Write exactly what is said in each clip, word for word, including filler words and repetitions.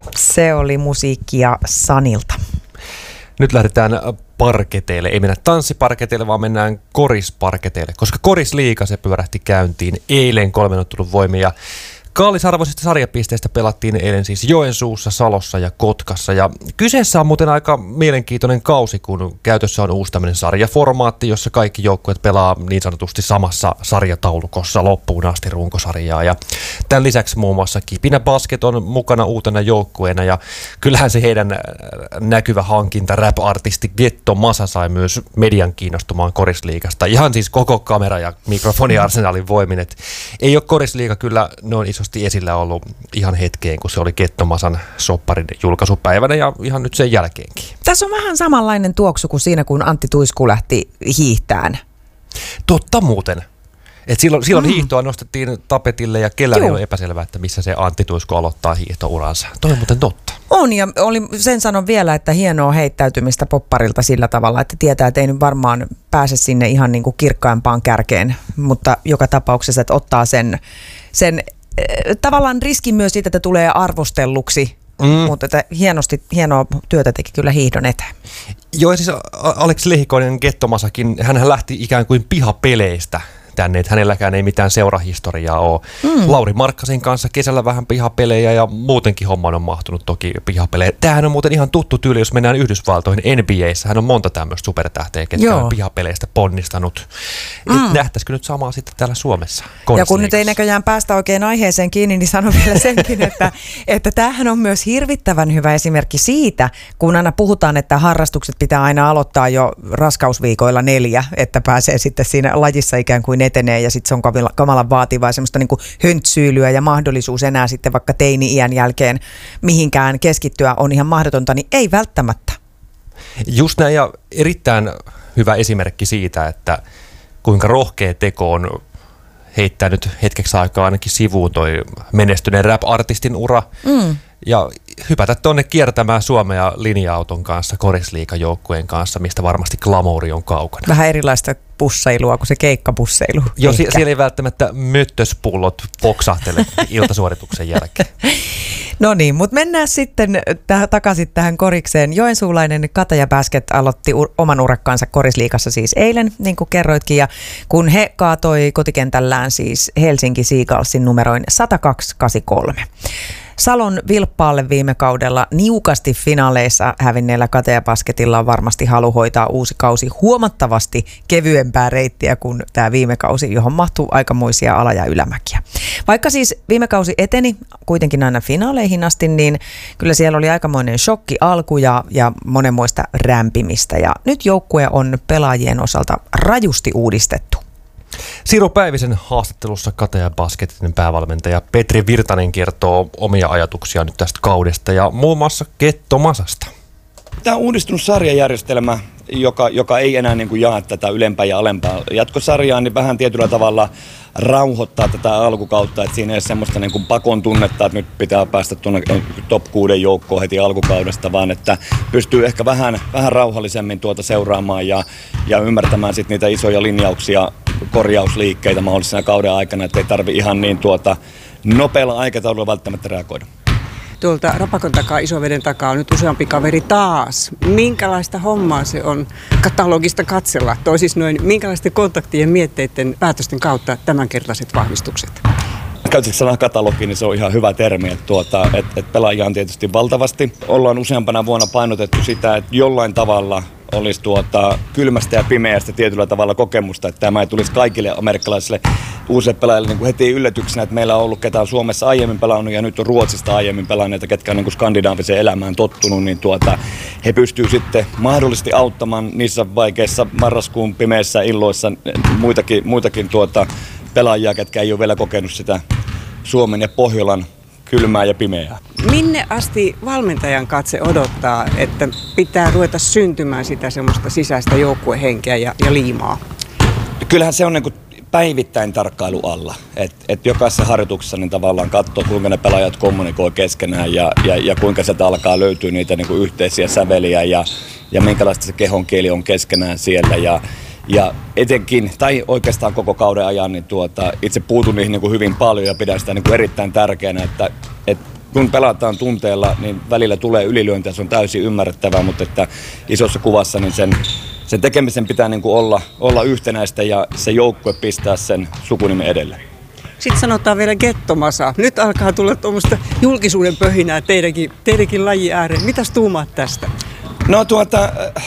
Se oli musiikkia Sanilta. Nyt lähdetään parketeille. Ei mennä tanssiparketeille, vaan mennään korisparketeille, koska korisliiga se pyörähti käyntiin eilen kolmen ottelun voimin. Ja Kallisarvoisista sarjapisteistä pelattiin eilen siis Joensuussa, Salossa ja Kotkassa. Ja kyseessä on muuten aika mielenkiintoinen kausi, kun käytössä on uusi tämmöinen sarjaformaatti, jossa kaikki joukkueet pelaa niin sanotusti samassa sarjataulukossa loppuun asti runkosarjaa. Ja tämän lisäksi muun muassa Kipinä Basket on mukana uutena joukkueena. Ja kyllähän se heidän näkyvä hankinta, rap-artisti Getto Masa sai myös median kiinnostumaan korisliigasta. Ihan siis koko kamera- ja mikrofoniarsenaalin voimin. Et ei ole korisliiga kyllä noin iso esillä ollut ihan hetkeen, kun se oli Getto Masan sopparin julkaisupäivänä ja ihan nyt sen jälkeenkin. Tässä on vähän samanlainen tuoksu kuin siinä, kun Antti Tuisku lähti hiihtään. Totta muuten. Et silloin silloin mm. hiihtoa nostettiin tapetille ja kellään ei ole epäselvää, että missä se Antti Tuisku aloittaa hiihtouransa. Toi on muuten totta. On, ja oli, sen sanon vielä, että hienoa heittäytymistä popparilta sillä tavalla, että tietää, että ei nyt varmaan pääse sinne ihan niin kuin kirkkaimpaan kärkeen, mutta joka tapauksessa, että ottaa sen, sen tavallaan riskin myös siitä, että tulee arvostelluksi, mm. mutta että hienosti, hienoa työtä teki kyllä hiihdon eteen. Joo, siis Aleksi Lehikoinen Getto Masakin, hänhän lähti ikään kuin pihapeleistä tänne, että hänelläkään ei mitään seurahistoriaa ole. Mm. Lauri Markkasen kanssa kesällä vähän pihapelejä ja muutenkin hommaan on mahtunut toki pihapelejä. Tämähän on muuten ihan tuttu tyyli, jos mennään Yhdysvaltoihin N B A:ssä. Hän on monta tämmöistä supertähteä, ketkä Joo. on pihapeleistä ponnistanut. Mm. Nähtäisikö nyt samaa sitten täällä Suomessa? Ja kun nyt ei näköjään päästä oikein aiheeseen kiinni, niin sanon vielä senkin, että, että tämähän on myös hirvittävän hyvä esimerkki siitä, kun aina puhutaan, että harrastukset pitää aina aloittaa jo raskausviikoilla neljä, että pääsee sitten siinä lajissa ikään kuin etenee ja sitten se on kamalan vaativaa semmoista niin kuin höntsyylyä ja mahdollisuus enää sitten vaikka teini-iän jälkeen mihinkään keskittyä on ihan mahdotonta, niin ei välttämättä. Just näin, ja erittäin hyvä esimerkki siitä, että kuinka rohkea teko on heittää nyt hetkeksi aikaa ainakin sivuun toi menestyneen rap-artistin ura mm. ja hypätä tuonne kiertämään Suomea linja-auton kanssa, korisliigajoukkueen kanssa, mistä varmasti glamouri on kaukana. Vähän erilaista pussailua kuin se keikkapussailu. Joo, si- siellä ei välttämättä möttöspullot poksahtele iltasuorituksen jälkeen. No niin, mutta mennään sitten täh- takaisin tähän korikseen. Joensuulainen Kataja Basket aloitti ur- oman urakkaansa korisliigassa siis eilen, niin kuin kerroitkin, ja kun he kaatoi kotikentällään siis Helsinki Seagullsin numeroin sata kaksi kahdeksankymmentäkolme. Salon Vilppaalle viime kaudella niukasti finaaleissa hävinneellä Kataja Basketilla on varmasti halu hoitaa uusi kausi huomattavasti kevyempää reittiä kuin tämä viime kausi, johon mahtuu aikamoisia ala- ja ylämäkiä. Vaikka siis viime kausi eteni kuitenkin aina finaaleihin asti, niin kyllä siellä oli aikamoinen shokki alku ja, ja monenmoista rämpimistä. Ja nyt joukkue on pelaajien osalta rajusti uudistettu. Siru Päivisen haastattelussa Kataja Basketin päävalmentaja Petri Virtanen kertoo omia ajatuksia nyt tästä kaudesta ja muun muassa Getto Masasta. Tämä on uudistunut sarjajärjestelmä, joka, joka ei enää niin kuin jaa tätä ylempää ja alempaa jatkosarjaa, niin vähän tietyllä tavalla rauhoittaa tätä alkukautta, että siinä ei ole semmoista niin kuin pakon tunnetta, että nyt pitää päästä tuonne top kuuden joukkoon heti alkukaudesta, vaan että pystyy ehkä vähän, vähän rauhallisemmin tuota seuraamaan ja, ja ymmärtämään sit niitä isoja linjauksia, korjausliikkeitä mahdollisena kauden aikana, että ei tarvitse ihan niin tuota nopealla aikataululla välttämättä reagoida. Tuolta Rapakon takaa, Isoveden takaa on nyt useampi kaveri taas. Minkälaista hommaa se on katalogista katsella? Toisin noin, minkälaisten kontaktien, mietteiden, päätösten kautta tämänkertaiset vahvistukset? Käytätkö sanaa katalogi, niin se on ihan hyvä termi, että, tuota, että, että pelaajia on tietysti valtavasti. Ollaan useampana vuonna painotettu sitä, että jollain tavalla olisi tuota kylmästä ja pimeästä tietyllä tavalla kokemusta, että tämä ei tulisi kaikille amerikkalaisille uusille pelaajille niin kuin heti yllätyksenä, että meillä on ollut ketään Suomessa aiemmin pelannut ja nyt on Ruotsista aiemmin pelanneita, ketkä on niin kuin skandinaaviseen elämään tottunut, niin tuota, he pystyvät sitten mahdollisesti auttamaan niissä vaikeissa marraskuun pimeissä illoissa muitakin, muitakin tuota, pelaajia, ketkä ei ole vielä kokenut sitä Suomen ja Pohjolan kylmää ja pimeää. Minne asti valmentajan katse odottaa, että pitää ruveta syntymään sitä semmoista sisäistä joukkuehenkeä ja, ja liimaa? Kyllähän se on niin kuin päivittäin tarkkailu alla. Et, et jokaisessa harjoituksessa niin tavallaan katsoo, kuinka ne pelaajat kommunikoi keskenään ja, ja, ja kuinka sieltä alkaa löytyä niitä niin kuin yhteisiä säveliä ja, ja minkälaista se kehon kieli on keskenään siellä. Ja, ja etenkin, tai oikeastaan koko kauden ajan, niin tuota, itse puutun niihin niin kuin hyvin paljon ja pidän sitä niin kuin erittäin tärkeänä, että et kun pelataan tunteella, niin välillä tulee ylilyöntiä, se on täysin ymmärrettävää, mutta että isossa kuvassa niin sen, sen tekemisen pitää niin kuin olla, olla yhtenäistä ja se joukkue pistää sen sukunimen edelle. Sitten sanotaan vielä gettomasa. Nyt alkaa tulla tuommoista julkisuuden pöhinää teidänkin, teidänkin lajin ääreen. Mitäs tuumaat tästä? No tuota,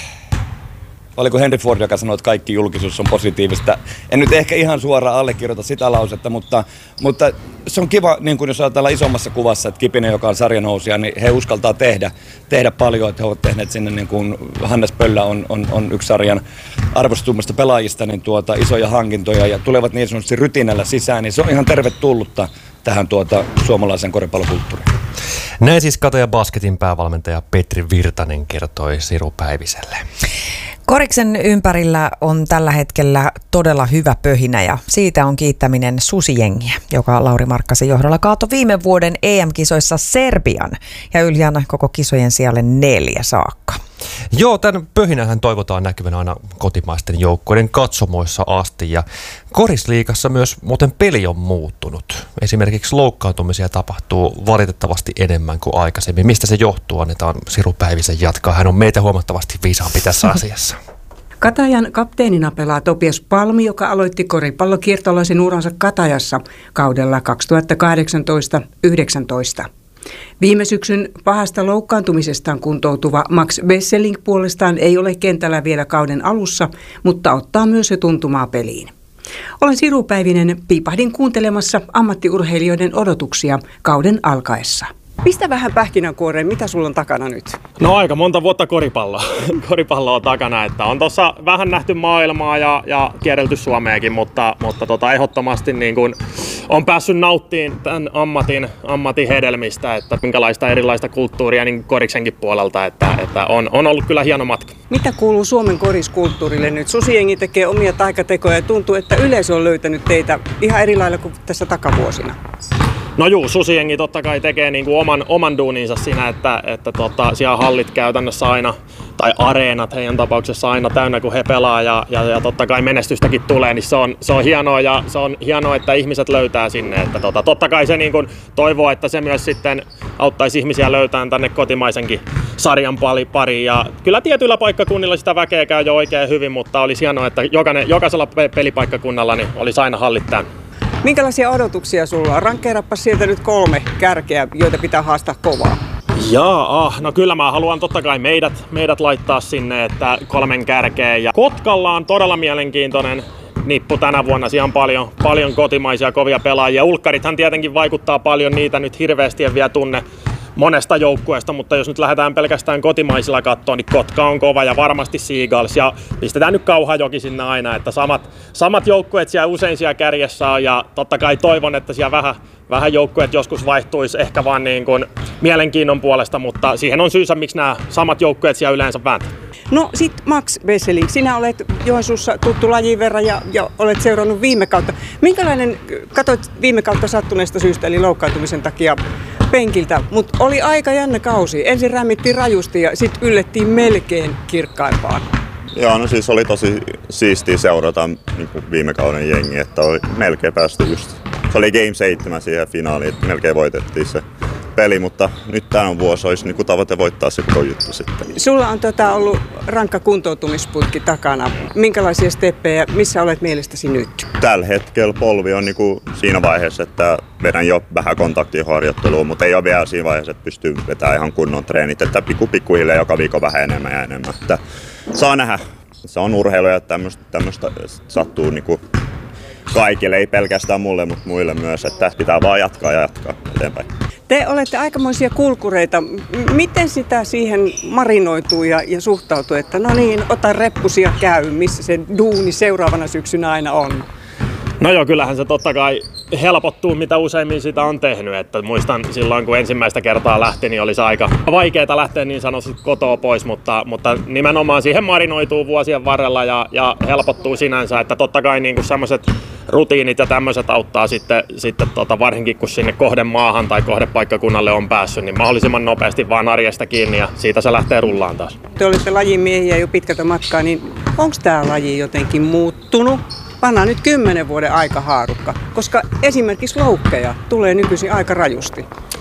oliko Henry Ford, joka sanoi, että kaikki julkisuus on positiivista. En nyt ehkä ihan suoraan allekirjoita sitä lausetta, mutta, mutta se on kiva, niin kuin jos ajatellaan isommassa kuvassa, että Kipinen, joka on sarjanousija, niin he uskaltaa tehdä, tehdä paljon, että he ovat tehneet sinne, niin kuin Hannes Pöllä on, on, on yksi sarjan arvostetummista pelaajista, niin tuota, isoja hankintoja ja tulevat niin sanotusti rytinällä sisään, niin se on ihan tervetullutta tähän tuota, suomalaisen koripallokulttuuriin. Näin siis Kataja Basketin päävalmentaja Petri Virtanen kertoi Siru Päiviselle. Koriksen ympärillä on tällä hetkellä todella hyvä pöhinä ja siitä on kiittäminen Susijengiä, joka Lauri Markkasen johdolla kaatoi viime vuoden E M-kisoissa Serbian ja Yljan koko kisojen sijalle neljä saakka. Joo, tämän pöhinähän toivotaan näkyvän aina kotimaisten joukkueiden katsomoissa asti ja Korisliigassa myös muuten peli on muuttunut. Esimerkiksi loukkaantumisia tapahtuu valitettavasti enemmän kuin aikaisemmin. Mistä se johtuu? Annetaan Siru Päivisen jatkaa. Hän on meitä huomattavasti viisaampi tässä asiassa. Katajan kapteenina pelaa Topias Palmi, joka aloitti koripallokiertolaisen uransa Katajassa kaudella kaksituhattakahdeksantoista yhdeksäntoista. Viime syksyn pahasta loukkaantumisestaan kuntoutuva Max Besseling puolestaan ei ole kentällä vielä kauden alussa, mutta ottaa myös jo tuntumaa peliin. Olen Siru Päivinen, piipahdin kuuntelemassa ammattiurheilijoiden odotuksia kauden alkaessa. Pistä vähän pähkinänkuoreen, mitä sulla on takana nyt? No aika monta vuotta koripalloa. Koripalloa on takana, että on tuossa vähän nähty maailmaa ja, ja kierrelty Suomeakin, mutta, mutta tota, ehdottomasti niin kun on päässyt nauttimaan tämän ammatin, ammatin hedelmistä, että minkälaista erilaista kulttuuria niin koriksenkin puolelta, että, että on, on ollut kyllä hieno matka. Mitä kuuluu Suomen koriskulttuurille nyt? Susijengi tekee omia taikatekoja ja tuntuu, että yleisö on löytänyt teitä ihan eri lailla kuin tässä takavuosina. No juu, Susijengi totta kai tekee niinku oman, oman duuninsa siinä, että, että tota, siellä hallit käytännössä aina, tai areenat heidän tapauksessa aina täynnä, kun he pelaa ja, ja, ja totta kai menestystäkin tulee, niin se on, se on hienoa ja se on hienoa, että ihmiset löytää sinne. Että tota, totta kai se niinku toivoo, että se myös sitten auttaisi ihmisiä löytämään tänne kotimaisenkin sarjan pariin. Ja kyllä tietyillä paikkakunnilla sitä väkeä käy jo oikein hyvin, mutta olisi hienoa, että jokainen, jokaisella pelipaikkakunnalla niin olisi aina hallit täynnä. Minkälaisia odotuksia sulla on? Rankkeerappa sieltä nyt kolme kärkeä, joita pitää haastaa kovaa. Jaa, ah, no kyllä mä haluan totta kai meidät, meidät laittaa sinne, että kolmen kärkeen. Ja Kotkalla on todella mielenkiintoinen nippu tänä vuonna. Siellä on paljon, paljon kotimaisia kovia pelaajia. Ulkkarithan tietenkin vaikuttaa paljon, niitä nyt hirveästi en vielä tunne monesta joukkueesta, mutta jos nyt lähdetään pelkästään kotimaisilla kattoon, niin Kotka on kova ja varmasti Seagulls ja pistetään nyt Kauhajoki sinne aina, että samat, samat joukkueet siellä usein siellä kärjessä on ja totta kai toivon, että siellä vähän, vähän joukkueet joskus vaihtuisi ehkä vaan niin kuin mielenkiinnon puolesta, mutta siihen on syynsä, miksi nämä samat joukkueet siellä yleensä vääntää. No sit Max Besseling, sinä olet Joensuussa tuttu lajin verran ja, ja olet seurannut viime kautta. Minkälainen, katsoit viime kautta sattuneesta syystä eli loukkaantumisen takia penkiltä, mutta oli aika jännä kausi. Ensin rämmittiin rajusti ja sitten yllettiin melkein kirkkaimpaan. Joo, no siis oli tosi siistiä seurata niin kuin viime kauden jengi, että oli melkein päästy just. Se oli Game seitsemän siihen finaaliin, että melkein voitettiin se peli, mutta nyt tämän vuosi olisi niin kuin tavoite voittaa se koko juttu sitten. Sulla on tota ollut rankka kuntoutumisputki takana. Minkälaisia steppejä, missä olet mielestäsi nyt? Tällä hetkellä polvi on niin kuin siinä vaiheessa, että vedän jo vähän kontaktiharjoittelua, mutta ei ole vielä siinä vaiheessa, että pystyy vetämään ihan kunnon treenit. Että pikku pikkuhiljaa joka viikko vähän enemmän ja enemmän. Että saa nähdä. Se on urheilu ja tämmöistä sattuu niin kuin kaikille, ei pelkästään mulle, mutta muille myös. Että pitää vaan jatkaa ja jatkaa eteenpäin. Te olette aikamoisia kulkureita. Miten sitä siihen marinoituu ja, ja suhtautuu, että no niin, ota reppusia käy, missä se duuni seuraavana syksynä aina on? No joo, kyllähän se totta kai helpottuu, mitä useimmin sitä on tehnyt. Että muistan silloin, kun ensimmäistä kertaa lähti, niin oli se aika vaikeaa lähteä niin sanotusti kotoa pois, mutta, mutta nimenomaan siihen marinoituu vuosien varrella ja, ja helpottuu sinänsä. Että totta kai niin sellaiset rutiinit ja tämmöiset auttaa sitten, sitten tota, varsinkin kun sinne kohdemaahan tai kohdepaikkakunnalle on päässyt, niin mahdollisimman nopeasti vaan arjesta kiinni ja siitä se lähtee rullaan taas. Te olette lajin miehiä jo pitkältä matkaa, niin onko tämä laji jotenkin muuttunut? Pannaan nyt kymmenen vuoden aikahaarukka, koska esimerkiksi loukkeja tulee nykyisin aika rajusti.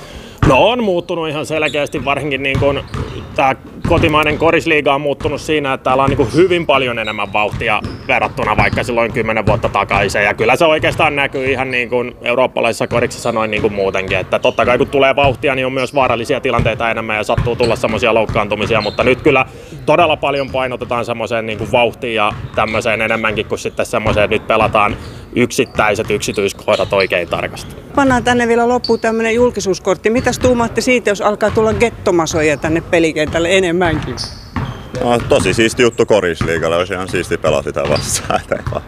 No on muuttunut ihan selkeästi, varsinkin niin kuin tämä kotimainen korisliiga on muuttunut siinä, että täällä on niin kuin hyvin paljon enemmän vauhtia verrattuna vaikka silloin kymmenen vuotta takaisin. Ja kyllä se oikeastaan näkyy ihan niin kuin eurooppalaisessa koriksessa noin niin kuin muutenkin. Että totta kai kun tulee vauhtia, niin on myös vaarallisia tilanteita enemmän ja sattuu tulla semmoisia loukkaantumisia. Mutta nyt kyllä todella paljon painotetaan semmoiseen niin kuin vauhtiin ja tämmöiseen enemmänkin kuin sitten semmoiseen, että nyt pelataan yksittäiset yksityiskohdat oikein tarkasti. Pannaan tänne vielä loppuun tämmöinen julkisuuskortti. Mitäs tuumaatte siitä, jos alkaa tulla gettomasoja tänne pelikentälle enemmänkin? No, tosi siisti juttu korisliigalle, olisi ihan siisti pelata sitä vastaan.